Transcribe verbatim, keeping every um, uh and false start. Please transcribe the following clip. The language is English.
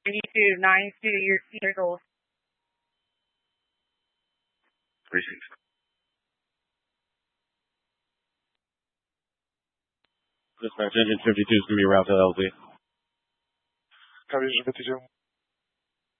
ninety-two, ninety-two years, years old. Precinct. Dispatch engine fifty-two is going to be route to L Z. Copy, engine fifty-two.